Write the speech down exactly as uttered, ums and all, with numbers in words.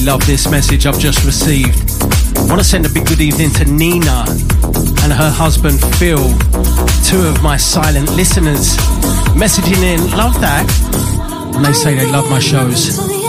Love this message I've just received. I want to send a big good evening to Nina and her husband Phil, two of my silent listeners, messaging in, love that, and they say they love my shows.